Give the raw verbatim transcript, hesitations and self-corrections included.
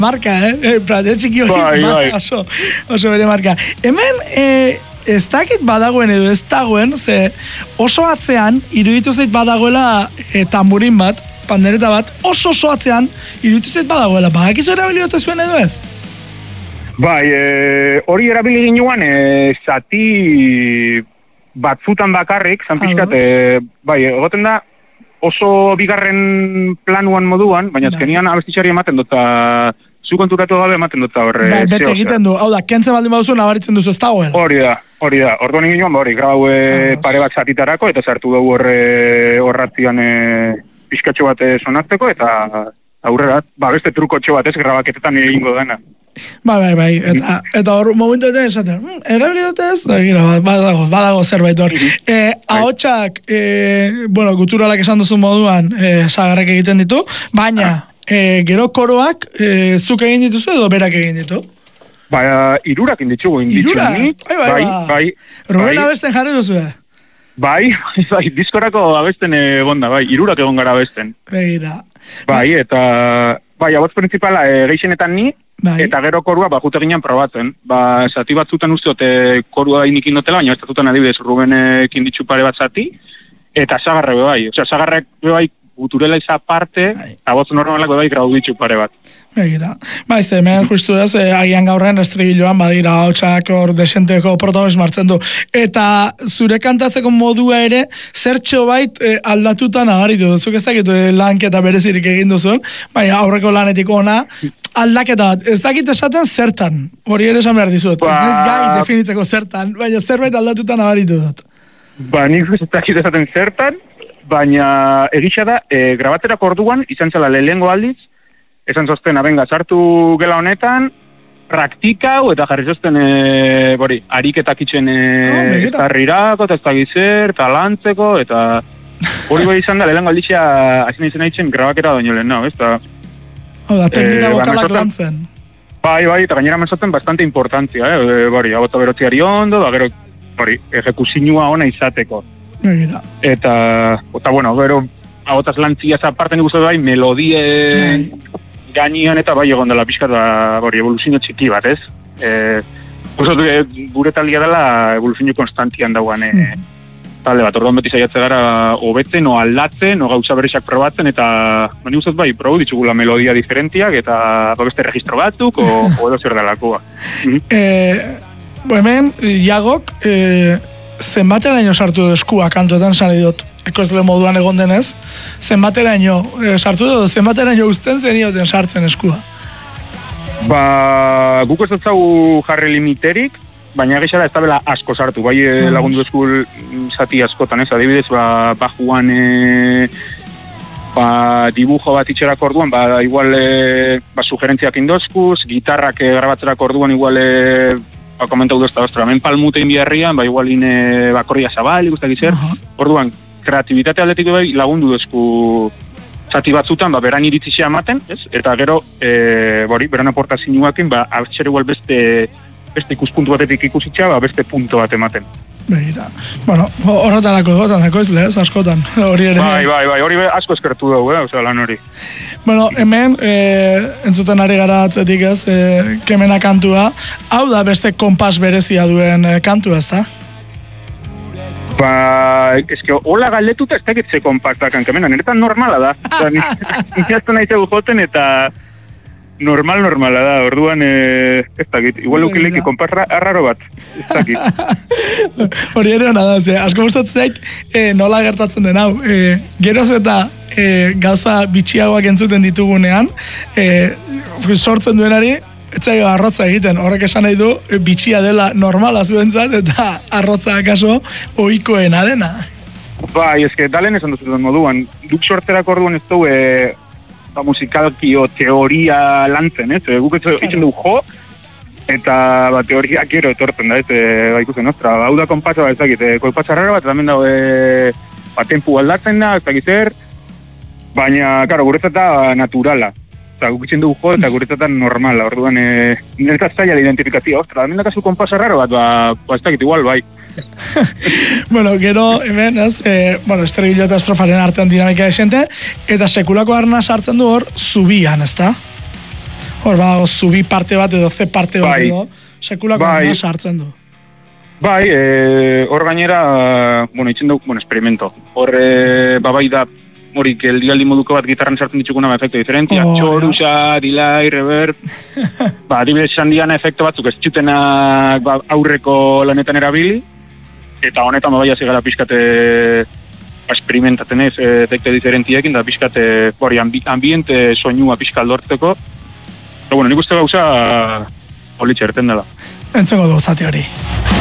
marka, eh? Prater txiki hori, bai, bai. oso, oso bere marka. Hemen, eh, ez dakit badagoen edo ez dagoen, ze oso atzean, iruditu zait badagoela e, tamburin bat, pandereta bat, oso oso atzean, iruditu zait badagoela, badakizu erabiliote zuen edo ez? Bai, e, hori erabili ginuan, e, zati batzutan bakarrik, zanpizkat, e, bai, egoten da, oso bigarren planuan moduan, baina azkenian abestitxari ematen dut, zu konturatu gabe ematen dut horre. Bai, bete egiten du, hau da, kentzen baldin baduzu nabaritzen duzu ez dagoela. Hori da, hori da, orduan egin joan, hori, grau e, pare bat zatitarako, eta sartu dugu horre horratzian e, pizkatxo bat sonatzeko, eta aurrera, ba, beste trukotxo bat ez, grabaketetan egingo dena. Bai, bai, bai, eta, eta hor momentu eta esaten, mm, erabili dute ez? Da, gira, badago, badago zerbait hor. E, ahotsak, e, bueno, guturalak esan duzu moduan, e, sagarrek egiten ditu, baina, e, gero koroak, e, zuk egin dituzu edo berak egin ditu? Ba, irurak inditzugu, inditzu ni. Bai, bai, bai, bai. Ruben bai. Abesten jarri duzu, eh? Bai, bai, diskorako abesten egon da, bai, irurak egon gara abesten. Begira. Bai, eta, bai, abotz principala e, geixenetan ni, bai. Eta gero korua, ba, jute ginen probatzen. Ba, zati batzutan usteot, e, korua inikin dutela, baina estatutan adibidez Rubenekin ditzu pare bat zati, eta sagarre bai. Osea, sagarrek bai, guturela iza parte, eta botz normalak bai grau ditzu pare bat. Begira. Baiz, hemen justu ez, eh, agian gaurren estribiloan badira hautsak hor desenteko protagonismo hartzen du. Eta zure kantatzeko modua ere, zertxo bait eh, aldatuta nabaritu dut. Zuk ez dakit eh, lanketa berezirik egin duzun, baina aurreko lanetik ona, aldaketa bat. Ez dakit esaten zertan, hori ere esan behar dizut. Ba... Ez nez gai definitzeko zertan, baina zerbait aldatuta nabaritu dut. Ba, nik ez dakit esaten zertan, baina egitxa da, e, grabaterako orduan, izan zela lehengo aldiz, esan zozten, abenga, sartu gela honetan, praktikau, eta jarri zozten, e, bori, ariketak itxen e, oh, zarrirako, eta ez da gizer, eta lantzeko, eta hori bai izan da, lehengo aldizia, hasi nahi zen haitzen, grabakera doño lehen, no, ez da... Hau da, teknika e, bokalak lantzen. Bai, bai, eta gainera menzoten bastante importantzia, eh, bori, abota berotziari ondo, da gero, bori, ejekuzinua ona izateko. Begira. Eta, eta bueno, gero, agotaz lantzia aparte nik uste bai, melodie gainian eta bai egon dela pixkat, bori, evoluzio txiki bat, ez? E, Guztot, gure talia dela evoluzio konstantian dauan, e, talde bat, orduan beti saiatze gara hobetzen, o aldatzen, o gauza berexak probatzen, eta nik uste bai, probu ditugula melodia diferentiak, eta beste registro batzuk, o, o edo zer delakoa. eh, bo hemen, Jagok, eh, zenbateraino sartu du eskua kantuetan sari dut, ekoizle moduan egon denez, zenbateraino e, sartu du, zenbateraino uzten zenioten sartzen eskua? Ba, guk ez dutzagu jarri limiterik, baina geixara ez da bela asko sartu, bai mm. lagundu eskul zati askotan, ez, adibidez, ba, ba juan e, ba, dibujo bat itxerako orduan, ba, igual e, ba, sugerentziak indozkuz, gitarrak e, grabatzerako orduan, igual e, ba, komentau duzta, ostra, hemen palmutein biharrian, ba, igual ine bakorria zabal, ikustak izer, uh-huh. Orduan, kreatibitate aldetik bai lagundu duzku zati batzutan, ba, beran iritzixea ematen, ez? Eta gero, e, bori, beran aportazioakin, ba, abtxere igual beste, beste ikuspuntu batetik ikusitxa, ba, beste punto bat ematen. Begira. Bueno, horretarako egotan, dako izle, ez, askotan, hori ere. Bai, bai, bai, hori asko eskertu dugu, eh, osea, lan hori. Bueno, hemen, e, entzuten ari gara atzetik ez, e, kemena kantua, hau da beste kompas berezia duen e, kantua, ez da? Ba, eske, hola galdetuta ez dakit ze kompas da kankemena, niretan normala da. Niretan nahi zegu joten eta normal normala da, orduan e, ez dakit, igual ukileki kompas arraro bat, ez dakit. Hori ere hona da, ze, asko gustatzen zait, e, nola gertatzen den hau, e, geroz eta e, gauza bitxiagoak entzuten ditugunean, e, sortzen duenari, etzaio arrotza egiten, horrek esan nahi du, bitxia dela normala zuentzat, eta arrotza akaso ohikoena dena. Bai, eske, dalen esan duzuten moduan, duk sortzerako orduan ez du, e, ba, musikalki o teoria lantzen, ez? E, guk ez claro. Itzen du jo, eta ba, teoria kero etortzen da, ez? E, ba, ikusten, ostra, hau da konpatza, ba, ez dakit, e, konpatza rara bat, hemen dago, e, ba, tempu aldatzen da, ez dakit zer, baina, karo, guretzat da naturala. Eta gukitzen dugu jo, eta guretzatan normala, orduan, e, niretzat zaila de identifikazioa, ostra, hemen dakazu konpasa raro bat, ba, ba ez dakit, igual, bai. Bueno, gero, hemen, ez, e, bueno, estribillo eta estrofaren artean dinamika desente, eta sekulako arna sartzen du hor, zubian, ez da? Hor, badago, zubi parte bat edo ze parte bat Bai. edo, sekulako Bai. arnasa hartzen du. Bai, e, hor gainera, bueno, itzen dugu, bueno, experimento. Hor, e, babai da, hori, geldialdi moduko bat gitarran sartzen ditxukuna, ba, efekto diferentia, Oh, txorusa, delay, reverb, ba, adibidez esan diana efekto batzuk ez txutenak ba, aurreko lanetan erabili, eta honetan babai hasi gara pixkate experimentaten ez, efekto diferentiekin, da pixkate, hori, ambi, ambiente soinua pixka aldortzeko, eta bueno, nik uste gauza politxe erten dela. Entzeko du zati hori.